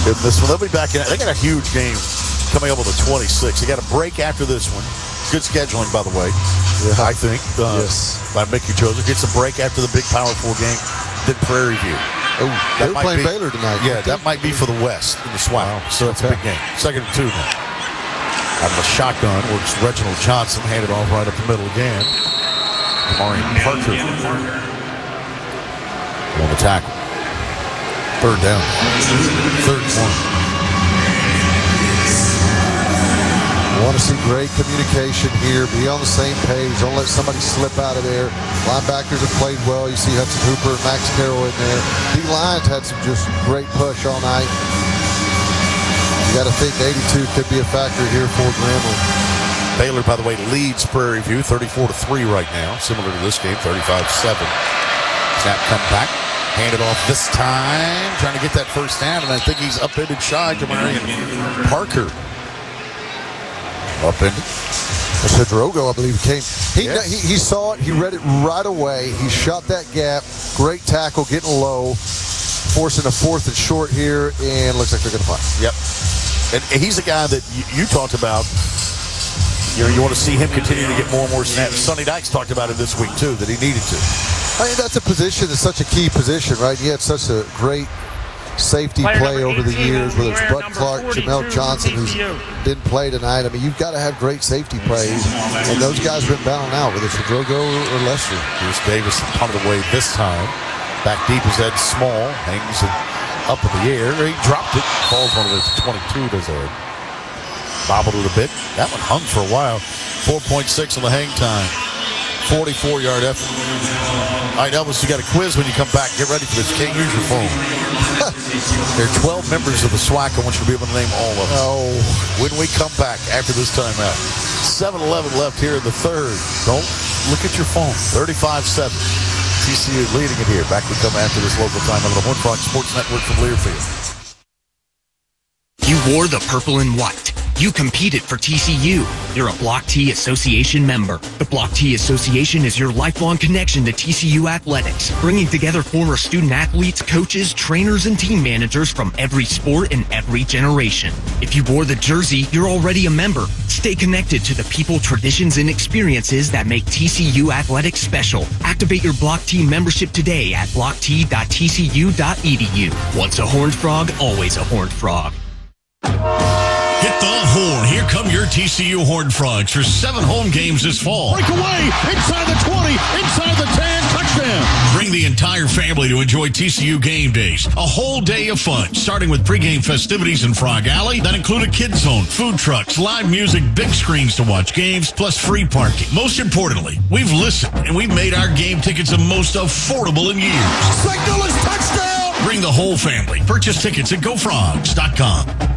in this one. They'll be back in. They got a huge game coming up with the 26th. They got a break after this one. Good scheduling, by the way. Yeah. I think. Yes. By Mickey Joseph. Gets a break after the big Power 4 game. Then Prairie View. Oh, they're playing Baylor tonight. Yeah, that might be for the West in the SWAC. Wow. So it's a big game. 2nd and 2 now. Out of the shotgun works Reginald Johnson. Handed off right up the middle again. Marion Parker on the tackle. 3rd down. 3rd and 1. Want to see great communication here. Be on the same page. Don't let somebody slip out of there. Linebackers have played well. You see Hudson Hooper and Max Carroll in there. D-Lions had some just great push all night. You got to think 82 could be a factor here for Grambling. Baylor, by the way, leads Prairie View 34-3 right now. Similar to this game, 35-7. Snap come back. Hand it off this time. Trying to get that first down, and I think he's upended shy to Marion Parker. Upended. I said Drogo, I believe, came. He saw it. He read it right away. He shot that gap. Great tackle, getting low. Forcing a 4th and short here, and looks like they're going to punt. Yep. And he's a guy that you talked about. You know, you want to see him continue to get more and more snaps. Sonny Dykes talked about it this week, too, that he needed to. I mean, that's a position that's such a key position, right? He had such a great safety play over the years, whether it's Bud Clark, Jamel Johnson, who's didn't play tonight. I mean, you've got to have great safety plays, and those guys have been battling out, whether it's Drogo or Lester. Here's Davis punted away this time. Back deep is Ed Small. Hangs it up in the air. He dropped it. Falls one of those 22, does Ed. Bobbled it a bit. That one hung for a while. 4.6 on the hang time. 44-yard effort. All right, Elvis, you got a quiz when you come back. Get ready for this. You can't use your phone. There are 12 members of the SWAC. I want you to be able to name all of them. Oh. When we come back after this timeout. 7-11 left here in the 3rd. Don't look at your phone. 35-7. TCU leading it here. Back we come after this local time on the Horned Frog Sports Network from Learfield. You wore the purple and white. You competed for TCU. You're a Block T Association member. The Block T Association is your lifelong connection to TCU athletics, bringing together former student athletes, coaches, trainers, and team managers from every sport and every generation. If you wore the jersey, you're already a member. Stay connected to the people, traditions, and experiences that make TCU athletics special. Activate your Block T membership today at blockt.tcu.edu. Once a Horned Frog, always a Horned Frog. Hit the horn. Here come your TCU Horned Frogs for 7 home games this fall. Breakaway, inside the 20, inside the 10, touchdown. Bring the entire family to enjoy TCU game days. A whole day of fun, starting with pregame festivities in Frog Alley that include a kids zone, food trucks, live music, big screens to watch games, plus free parking. Most importantly, we've listened and we've made our game tickets the most affordable in years. Signal is touchdown. Bring the whole family. Purchase tickets at GoFrogs.com.